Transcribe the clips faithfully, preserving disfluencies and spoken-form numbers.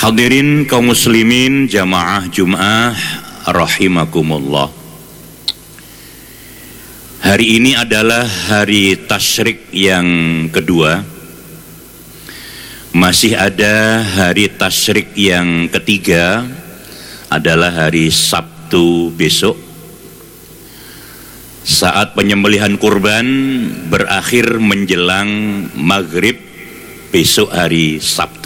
Hadirin kaum muslimin jamaah Jum'ah rahimakumullah. Hari ini adalah hari tasyrik yang kedua. Masih ada hari tasyrik yang ketiga, adalah hari Sabtu besok. Saat penyembelihan kurban berakhir menjelang maghrib besok hari Sabtu.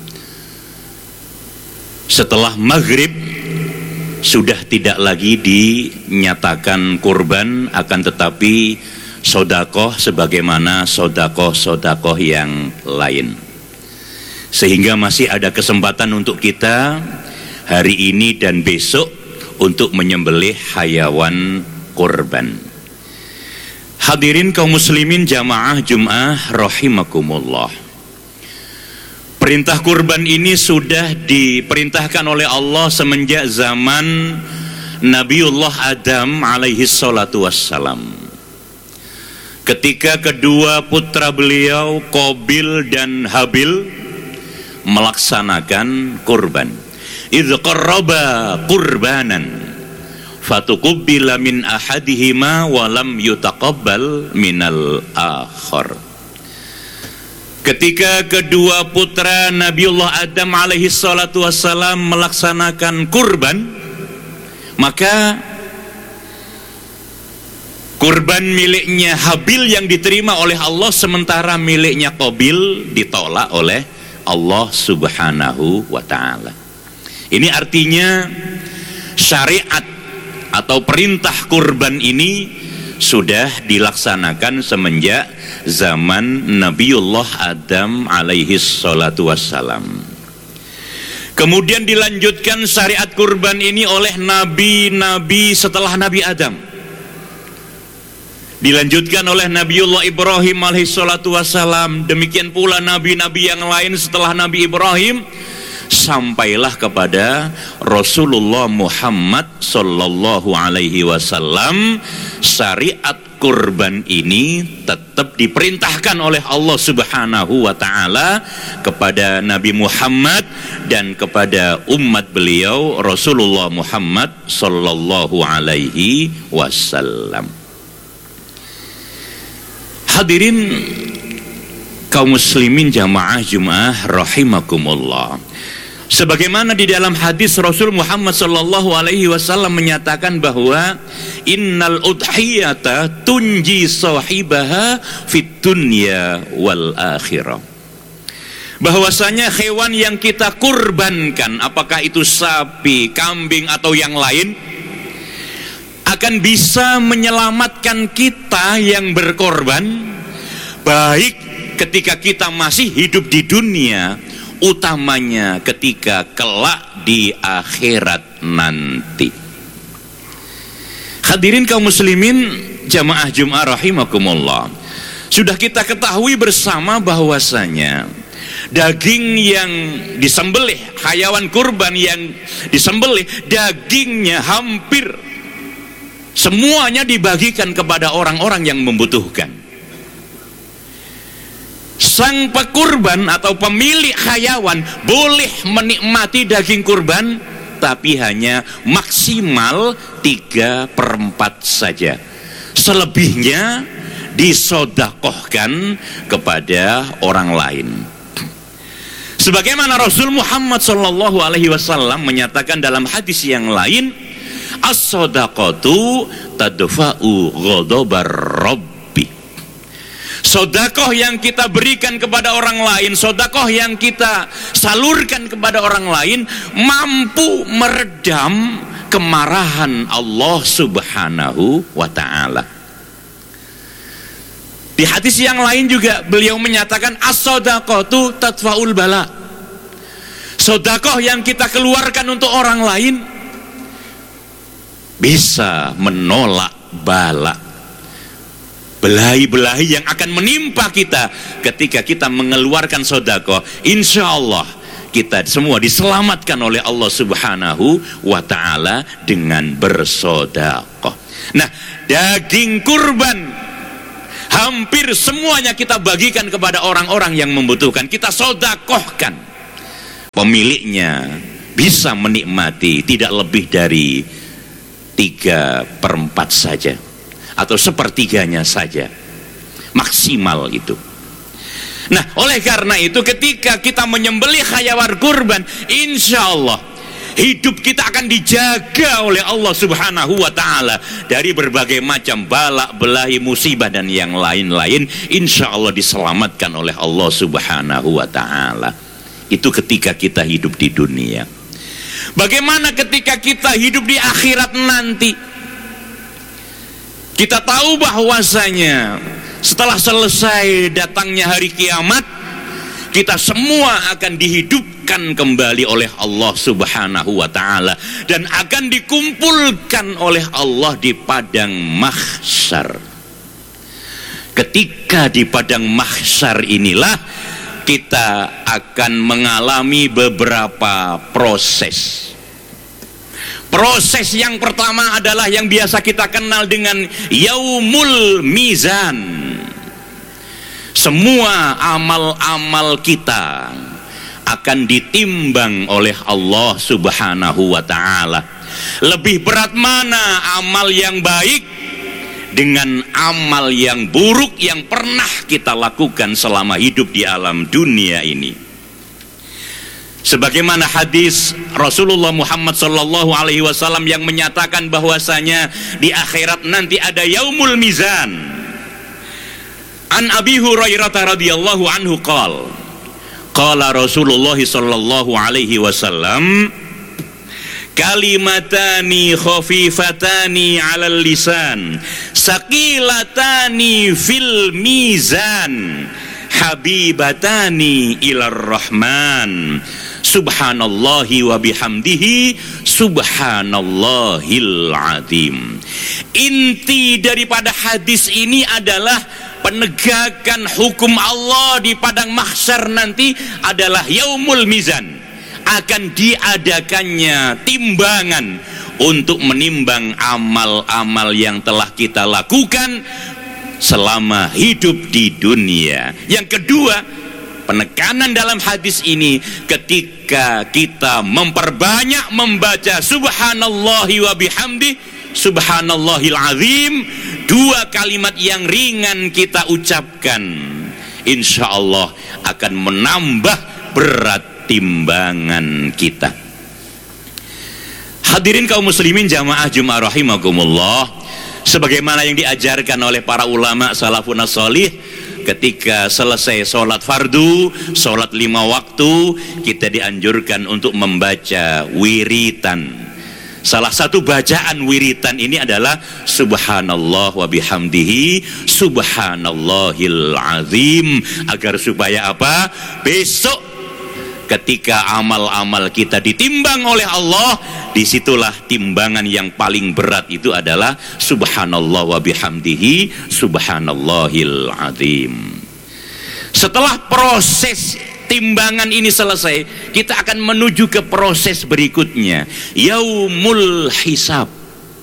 Setelah maghrib sudah tidak lagi dinyatakan kurban, akan tetapi sodakoh sebagaimana sodakoh-sodakoh yang lain. Sehingga masih ada kesempatan untuk kita hari ini dan besok untuk menyembelih hayawan kurban. Hadirin kaum muslimin jamaah Jum'ah rahimakumullah. Perintah kurban ini sudah diperintahkan oleh Allah semenjak zaman Nabiullah Adam alaihi salatu wassalam. Ketika kedua putra beliau Qabil dan Habil melaksanakan kurban. Idz qarraba qurbanan fatuqbila min ahadihima wa lam yutaqabbal minal akhar. Ketika kedua putra Nabiullah Adam alaihi salatu wassalam melaksanakan kurban, maka kurban miliknya Habil yang diterima oleh Allah, sementara miliknya Qabil ditolak oleh Allah subhanahu wa ta'ala. Ini artinya syariat atau perintah kurban ini sudah dilaksanakan semenjak zaman Nabiullah Adam alaihi salatu wassalam. Kemudian dilanjutkan syariat kurban ini oleh nabi-nabi setelah Nabi Adam. Dilanjutkan oleh Nabiullah Ibrahim alaihi salatu wassalam. Demikian pula nabi-nabi yang lain setelah Nabi Ibrahim, sampailah kepada Rasulullah Muhammad sallallahu alaihi wasallam. Syariat kurban ini tetap diperintahkan oleh Allah subhanahu wa ta'ala kepada Nabi Muhammad dan kepada umat beliau Rasulullah Muhammad sallallahu alaihi wasallam. Hadirin kaum muslimin jamaah Jum'ah rahimakumullah. Sebagaimana di dalam hadis Rasul Muhammad sallallahu alaihi wasallam menyatakan bahwa innal udhiyata tunji sahibaha fit dunya wal akhirah. Bahwasanya hewan yang kita kurbankan, apakah itu sapi, kambing atau yang lain, akan bisa menyelamatkan kita yang berkorban, baik ketika kita masih hidup di dunia, utamanya ketika kelak di akhirat nanti. Hadirin kaum muslimin jamaah Jum'ah rahimakumullah. Sudah kita ketahui bersama bahwasanya daging yang disembelih, hayawan kurban yang disembelih, dagingnya hampir semuanya dibagikan kepada orang-orang yang membutuhkan. Sang pekurban atau pemilik hayawan boleh menikmati daging kurban, tapi hanya maksimal tiga per empat saja. Selebihnya disodakohkan kepada orang lain. Sebagaimana Rasul Muhammad sallallahu alaihi wasallam menyatakan dalam hadis yang lain, as-sodaqatu tadfa'u ghadabar rabb. Sodakoh yang kita berikan kepada orang lain, sodakoh yang kita salurkan kepada orang lain, mampu meredam kemarahan Allah subhanahu wa ta'ala. Di hadis yang lain juga beliau menyatakan as-sodaqatu tadfa'ul bala. Sodakoh yang kita keluarkan untuk orang lain bisa menolak bala, belahi-belahi yang akan menimpa kita ketika kita mengeluarkan sedekah. Insya Allah kita semua diselamatkan oleh Allah subhanahu wa ta'ala dengan bersedekah. Nah, daging kurban hampir semuanya kita bagikan kepada orang-orang yang membutuhkan, kita sedekahkan. pemiliknya bisa menikmati tidak lebih dari tiga per empat saja atau sepertiganya saja maksimal itu. Nah, oleh karena itu ketika kita menyembelih hayawan kurban, insya Allah hidup kita akan dijaga oleh Allah Subhanahu wa ta'ala dari berbagai macam balak, belahi, musibah dan yang lain-lain. Insya Allah diselamatkan oleh Allah Subhanahu wa ta'ala. Itu ketika kita hidup di dunia. Bagaimana ketika kita hidup di akhirat nanti? Kita tahu bahwasanya setelah selesai datangnya hari kiamat, kita semua akan dihidupkan kembali oleh Allah Subhanahu wa ta'ala dan akan dikumpulkan oleh Allah di padang mahsyar. Ketika di padang mahsyar inilah kita akan mengalami beberapa proses. Proses yang pertama adalah yang biasa kita kenal dengan Yaumul Mizan. Semua amal-amal kita akan ditimbang oleh Allah Subhanahu wa ta'ala. Lebih berat mana amal yang baik dengan amal yang buruk yang pernah kita lakukan selama hidup di alam dunia ini. Sebagaimana hadis Rasulullah Muhammad sallallahu alaihi wasallam yang menyatakan bahwasanya di akhirat nanti ada Yaumul Mizan. An Abi Hurairah radhiyallahu anhu qala qala Rasulullah sallallahu alaihi wasallam kalimatani khafifatani 'alal lisan saqilatani fil mizan habibatani ilar rahman subhanallahi wa bihamdihi subhanallahil azim. Inti daripada hadis ini adalah penegakan hukum Allah di padang mahsyar nanti adalah Yaumul Mizan. Akan diadakannya timbangan untuk menimbang amal-amal yang telah kita lakukan selama hidup di dunia. Yang kedua, penekanan dalam hadis ini ketika kita memperbanyak membaca subhanallahi wa bihamdi subhanallahil azim, dua kalimat yang ringan kita ucapkan, insya Allah akan menambah berat timbangan kita. Hadirin kaum muslimin jamaah Jumat rahimakumullah, sebagaimana yang diajarkan oleh para ulama salafun sholih, ketika selesai sholat fardu, sholat lima waktu, kita dianjurkan untuk membaca wiritan. Salah satu bacaan wiritan ini adalah subhanallah wa bihamdihi subhanallahil azim, agar supaya apa? Besok ketika amal-amal kita ditimbang oleh Allah, disitulah timbangan yang paling berat itu adalah subhanallah wa bihamdihi subhanallahil azim. Setelah proses timbangan ini selesai, kita akan menuju ke proses berikutnya, Yaumul Hisab.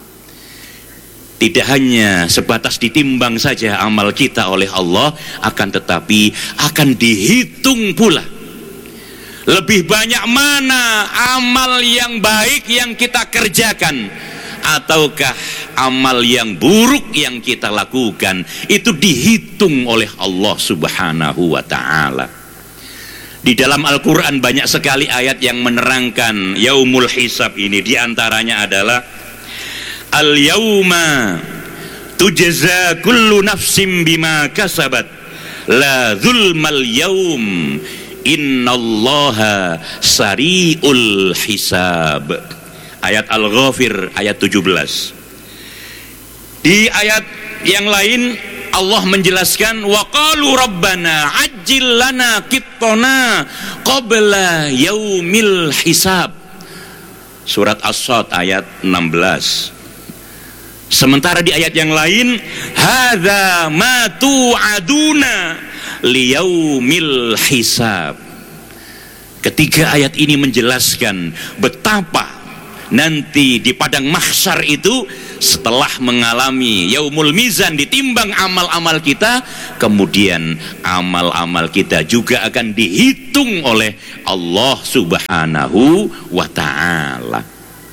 Tidak hanya sebatas ditimbang saja amal kita oleh Allah, akan tetapi akan dihitung pula. Lebih banyak mana amal yang baik yang kita kerjakan, ataukah amal yang buruk yang kita lakukan. Itu dihitung oleh Allah Subhanahu wa ta'ala. Di dalam Al-Quran banyak sekali ayat yang menerangkan Yaumul Hisab ini. Di antaranya adalah Al-yawma tujza kullu nafsim bima kasabat la zulmal yawm innallaha sari'ul hisab. Ayat Al-Ghafir ayat tujuh belas. Di ayat yang lain Allah menjelaskan wa qalu rabbana ajjil lana qittana qabla yaumil hisab. Surat As-Sad ayat enam belas. Sementara di ayat yang lain hadza ma tu'aduna liyaumil hisab. Ketiga ayat ini menjelaskan betapa nanti di padang mahsyar itu, setelah mengalami yaumul mizan, ditimbang amal-amal kita, kemudian amal-amal kita juga akan dihitung oleh Allah Subhanahu wa ta'ala.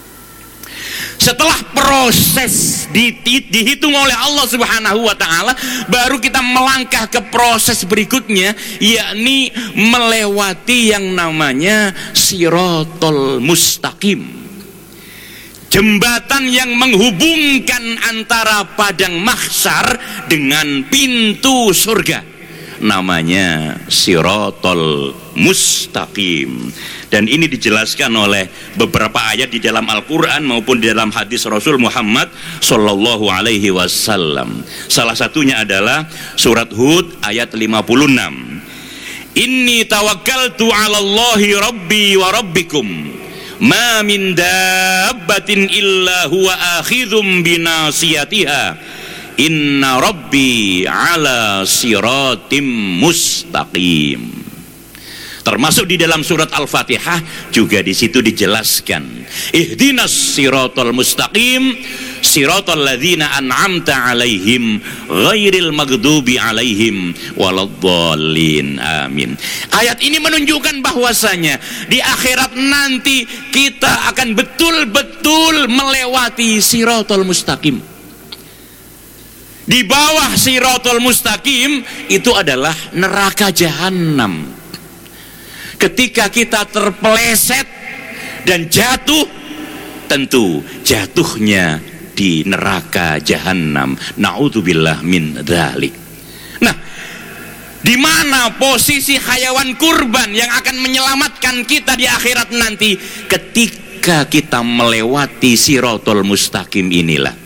Setelah proses di, di, dihitung oleh Allah Subhanahu wa ta'ala, baru kita melangkah ke proses berikutnya, yakni melewati yang namanya Shiratal Mustaqim, jembatan yang menghubungkan antara padang mahsyar dengan pintu surga, namanya Shiratal Mustaqim. Dan ini dijelaskan oleh beberapa ayat di dalam Al-Quran maupun di dalam hadis Rasul Muhammad Sallallahu Alaihi Wasallam. Salah satunya adalah surat Hud ayat lima puluh enam. Inni tawakkaltu ala Allahi Rabbi wa Rabbikum ma min dabbatin illa huwa akhidhum binasiyatiha inna Rabbi ala siratim mustaqim. Termasuk di dalam surat Al-Fatihah juga di situ dijelaskan, ihdinas siratal mustaqim siratal ladzina an'amta alaihim ghairil maghdubi alaihim waladdallin. Amin. Ayat ini menunjukkan bahwasanya di akhirat nanti kita akan betul-betul melewati siratal mustaqim. Di bawah siratal mustaqim itu adalah neraka jahanam. Ketika kita terpeleset dan jatuh, tentu jatuhnya di neraka jahanam. Na'udzubillah min dzalik. Nah, di mana posisi hayawan kurban yang akan menyelamatkan kita di akhirat nanti? Ketika kita melewati siratal mustaqim inilah.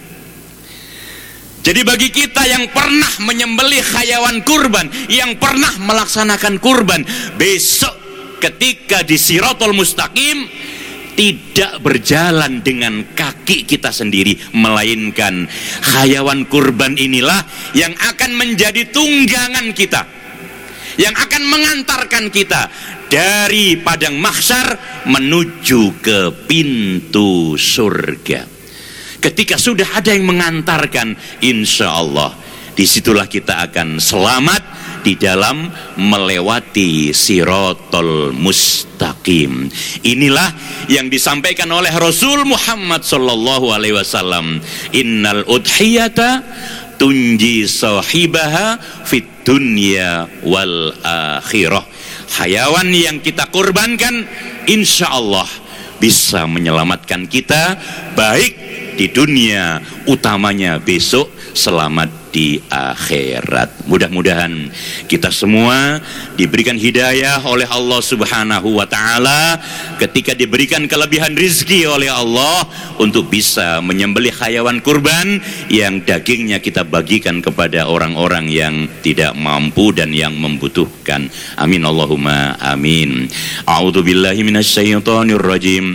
Jadi bagi kita yang pernah menyembelih hayawan kurban, yang pernah melaksanakan kurban, besok ketika di Shiratal Mustaqim tidak berjalan dengan kaki kita sendiri, melainkan hayawan kurban inilah yang akan menjadi tunggangan kita, yang akan mengantarkan kita dari padang mahsyar menuju ke pintu surga. Ketika sudah ada yang mengantarkan, insya Allah disitulah kita akan selamat di dalam melewati Shiratal Mustaqim. Inilah yang disampaikan oleh Rasul Muhammad Sallallahu Alaihi Wasallam. Innal udhiyata tunji sahibaha fit dunya wal akhirah. Hayawan yang kita kurbankan insya Allah bisa menyelamatkan kita, baik di dunia, utamanya besok selamat di akhirat. Mudah-mudahan kita semua diberikan hidayah oleh Allah Subhanahu wa ta'ala, ketika diberikan kelebihan rizki oleh Allah untuk bisa menyembelih hayawan kurban yang dagingnya kita bagikan kepada orang-orang yang tidak mampu dan yang membutuhkan. Amin Allahumma amin. A'udzu billahi minasyaitonir rajim.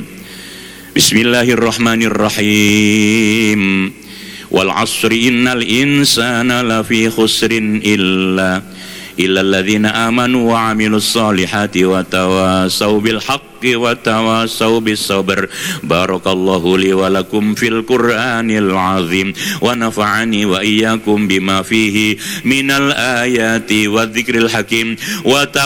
Bismillahirrahmanirrahim. Wal asri innal insana lafi khusrin illa illa alladhina amanu wa amilus solihati wa tawasaw bil haqqi wa tawasaw bis sabr. Barakallahu li wa lakum fil Qur'anil azim wa nafa'ani wa iyyakum bima fihi minal ayati wa dzikril hakim wa